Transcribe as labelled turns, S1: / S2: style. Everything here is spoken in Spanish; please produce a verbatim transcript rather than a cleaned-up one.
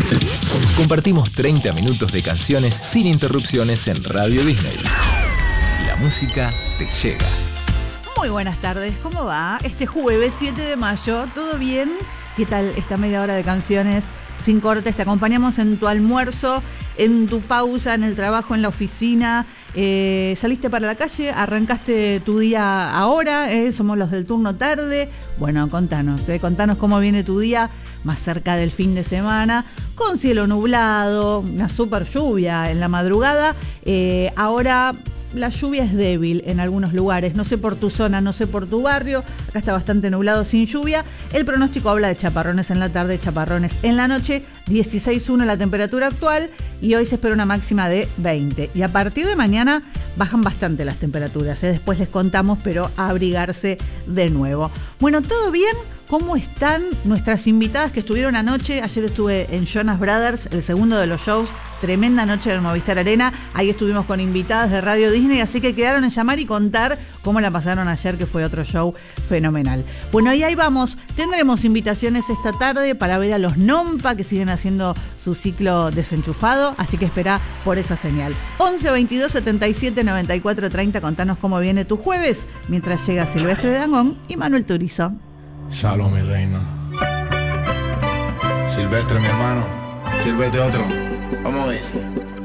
S1: Compartimos treinta minutos de canciones sin interrupciones en Radio Disney. La música te llega.
S2: Muy buenas tardes, ¿cómo va? Este jueves siete de mayo, ¿todo bien? ¿Qué tal esta media hora de canciones sin cortes? Te acompañamos en tu almuerzo, en tu pausa, en el trabajo, en la oficina. Eh, saliste para la calle, arrancaste tu día ahora, eh, somos los del turno tarde. Bueno, contanos, eh, contanos cómo viene tu día más cerca del fin de semana, con cielo nublado, una super lluvia en la madrugada. Eh, ahora la lluvia es débil en algunos lugares, no sé por tu zona, no sé por tu barrio, acá está bastante nublado sin lluvia. El pronóstico habla de chaparrones en la tarde, chaparrones en la noche, dieciséis punto uno la temperatura actual y hoy se espera una máxima de veinte. Y a partir de mañana bajan bastante las temperaturas, ¿eh? Después les contamos, pero a abrigarse de nuevo. Bueno, ¿todo bien? ¿Cómo están nuestras invitadas que estuvieron anoche? Ayer estuve en Jonas Brothers, el segundo de los shows. Tremenda noche en el Movistar Arena. Ahí estuvimos con invitadas de Radio Disney, así que quedaron en llamar y contar cómo la pasaron ayer, que fue otro show fenomenal. Bueno, y ahí vamos. Tendremos invitaciones esta tarde para ver a los Nompa, que siguen haciendo su ciclo desenchufado, así que espera por esa señal. once veintidós setenta y siete noventa y cuatro treinta, contanos cómo viene tu jueves, mientras llega Silvestre Dangond y Manuel Turizo.
S3: Shalom, mi reina. Silvestre, mi hermano. Silvestre, otro. Vamos a ver.